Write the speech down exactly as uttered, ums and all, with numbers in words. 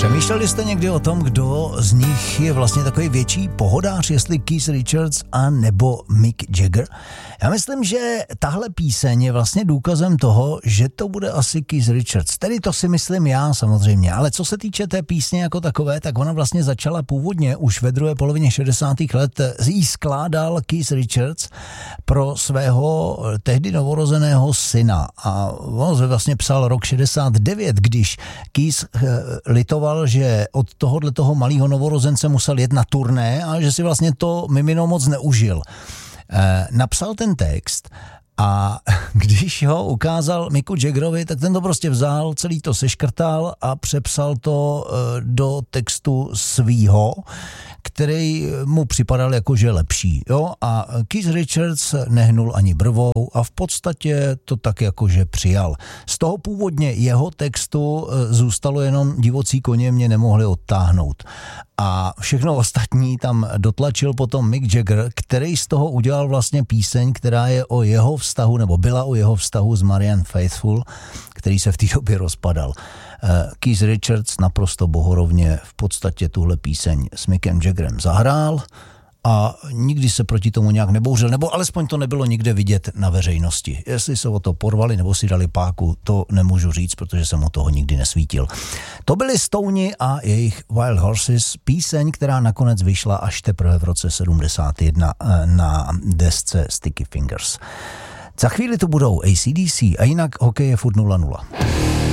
Přemýšleli jste někdy o tom, kdo z nich je vlastně takový větší pohodář, jestli Keith Richards a nebo Mick Jagger? Já myslím, že tahle píseň je vlastně důkazem toho, že to bude asi Keith Richards. Tedy to si myslím já samozřejmě, ale co se týče té písně jako takové, tak ona vlastně začala původně už ve druhé polovině šedesátých let. Jí skládal Keith Richards pro svého tehdy novorozeného syna a on se vlastně psal rok šedesát devět, když Keith litoval, že od tohohle toho malého novorozence musel jet na turné a že si vlastně to mimino moc neužil. E, napsal ten text a když ho ukázal Micku Jaggerovi, tak ten to prostě vzal, celý to seškrtal a přepsal to do textu svýho, který mu připadal jakože lepší. Jo? A Keith Richards nehnul ani brvou a v podstatě to tak jakože přijal. Z toho původně jeho textu zůstalo jenom divocí koně mě nemohli odtáhnout. A všechno ostatní tam dotlačil potom Mick Jagger, který z toho udělal vlastně píseň, která je o jeho vztahu, nebo byla o jeho vztahu s Marianne Faithfull, který se v té době rozpadal. Keith Richards naprosto bohorovně v podstatě tuhle píseň s Mickem Jaggerem zahrál a nikdy se proti tomu nějak nebouřil, nebo alespoň to nebylo nikde vidět na veřejnosti. Jestli se o to porvali nebo si dali páku, to nemůžu říct, protože jsem o toho nikdy nesvítil. To byli Stoni a jejich Wild Horses, píseň, která nakonec vyšla až teprve v roce sedmdesát jedna na desce Sticky Fingers. Za chvíli to budou A C D C a jinak hokej je furt nula nula.